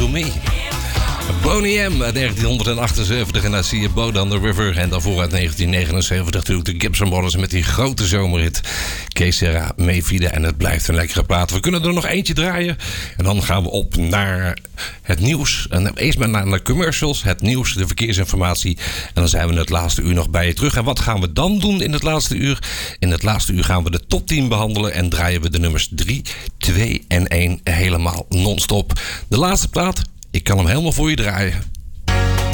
Me. Boney M. uit 1978 en I See a Boat on the River. En daarvoor uit 1979 natuurlijk de Gibson Brothers met die grote zomerhit. Que Sera, Me Vida. En het blijft een lekkere plaat. We kunnen er nog eentje draaien. En dan gaan we op naar het nieuws. En eerst maar naar de commercials, het nieuws, de verkeersinformatie. En dan zijn we in het laatste uur nog bij je terug. En wat gaan we dan doen in het laatste uur? In het laatste uur gaan we de top 10 behandelen. En draaien we de nummers 3, 2 en 1 helemaal non-stop. De laatste plaat. Ik kan hem helemaal voor je draaien.